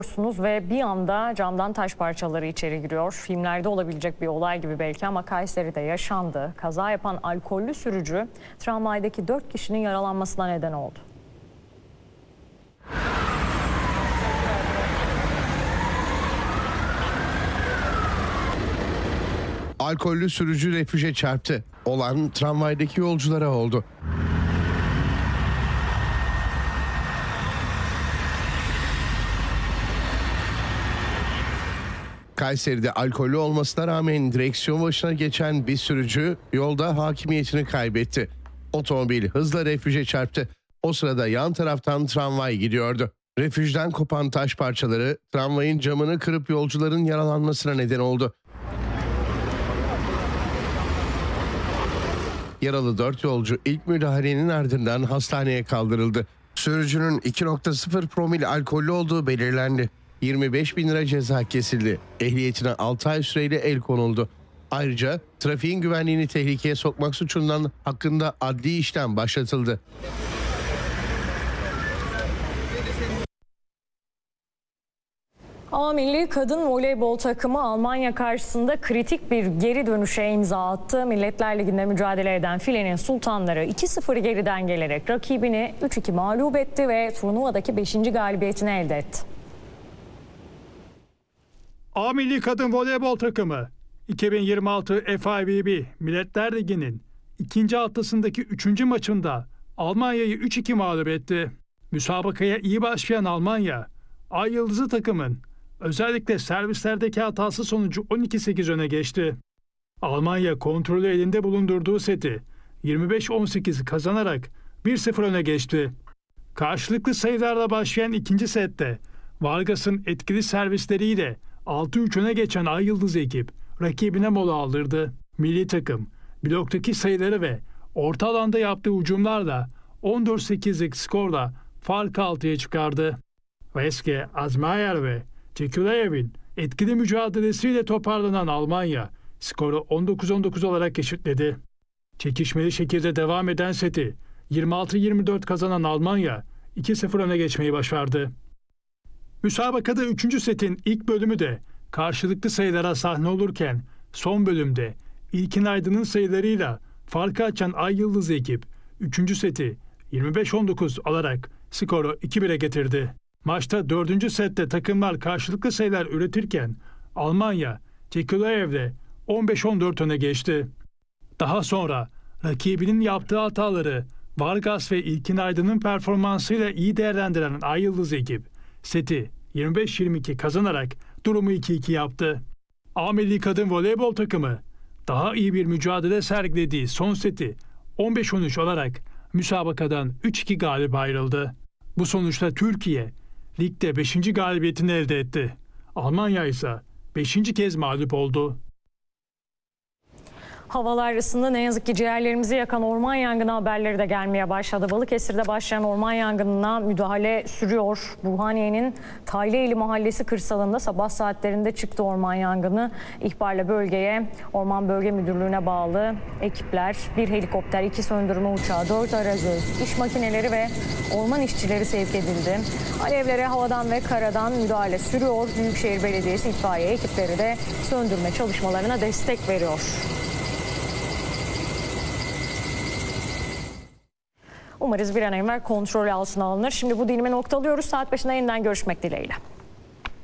Ve bir anda camdan taş parçaları içeri giriyor. Filmlerde olabilecek bir olay gibi belki ama Kayseri'de yaşandı. Kaza yapan alkollü sürücü tramvaydaki 4 kişinin yaralanmasına neden oldu. Alkollü sürücü refüje çarptı. Olan tramvaydaki yolculara oldu. Kayseri'de alkollü olmasına rağmen direksiyon başına geçen bir sürücü yolda hakimiyetini kaybetti. Otomobil hızla refüje çarptı. O sırada yan taraftan tramvay gidiyordu. Refüjden kopan taş parçaları tramvayın camını kırıp yolcuların yaralanmasına neden oldu. Yaralı 4 yolcu ilk müdahalenin ardından hastaneye kaldırıldı. Sürücünün 2.0 promil alkollü olduğu belirlendi. 25.000 lira ceza kesildi. Ehliyetine 6 ay süreyle el konuldu. Ayrıca trafiğin güvenliğini tehlikeye sokmak suçundan hakkında adli işlem başlatıldı. A milli kadın voleybol takımı Almanya karşısında kritik bir geri dönüşe imza attı. Milletler Ligi'nde mücadele eden filenin sultanları 2-0 geriden gelerek rakibini 3-2 mağlup etti ve turnuvadaki 5. galibiyetini elde etti. A milli kadın voleybol takımı 2026 FIVB Milletler Ligi'nin ikinci haftasındaki 3. maçında Almanya'yı 3-2 mağlup etti. Müsabakaya iyi başlayan Almanya, Ay Yıldızı takımın özellikle servislerdeki hatası sonucu 12-8 öne geçti. Almanya kontrolü elinde bulundurduğu seti 25-18 kazanarak 1-0 öne geçti. Karşılıklı sayılarla başlayan ikinci sette Vargas'ın etkili servisleriyle 6-3 öne geçen Ay Yıldız ekip rakibine mola aldırdı. Milli takım bloktaki sayıları ve orta alanda yaptığı hücumlarla 14-8'lik skorla farkı 6'ya çıkardı. Veske, Azmayer ve Çekuleyev'in etkili mücadelesiyle toparlanan Almanya skoru 19-19 olarak eşitledi. Çekişmeli şekilde devam eden seti 26-24 kazanan Almanya 2-0 öne geçmeyi başardı. Müsabakada 3. setin ilk bölümü de karşılıklı sayılara sahne olurken son bölümde İlkin Aydın'ın sayılarıyla farkı açan Ay Yıldız ekip 3. seti 25-19 alarak skoru 2-1'e getirdi. Maçta 4. sette takımlar karşılıklı sayılar üretirken Almanya Çekuleyev'le 15-14 öne geçti. Daha sonra rakibinin yaptığı hataları Vargas ve İlkin Aydın'ın performansıyla iyi değerlendiren Ay Yıldız ekip seti 25-22 kazanarak durumu 2-2 yaptı. A milli kadın voleybol takımı daha iyi bir mücadele sergilediği son seti 15-13 olarak müsabakadan 3-2 galip ayrıldı. Bu sonuçla Türkiye ligde 5. galibiyetini elde etti. Almanya ise 5. kez mağlup oldu. Havalar ısındı. Ne yazık ki ciğerlerimizi yakan orman yangını haberleri de gelmeye başladı. Balıkesir'de başlayan orman yangınına müdahale sürüyor. Burhaniye'nin Tayliyeli Mahallesi kırsalında sabah saatlerinde çıktı orman yangını. İhbarla bölgeye Orman Bölge Müdürlüğü'ne bağlı ekipler, bir helikopter, 2 söndürme uçağı, 4 arazöz, iş makineleri ve orman işçileri sevk edildi. Alevlere havadan ve karadan müdahale sürüyor. Büyükşehir Belediyesi itfaiye ekipleri de söndürme çalışmalarına destek veriyor. Umarız bir an evvel kontrol altına alınır. Şimdi bu dilime noktalıyoruz. Saat başında yeniden görüşmek dileğiyle.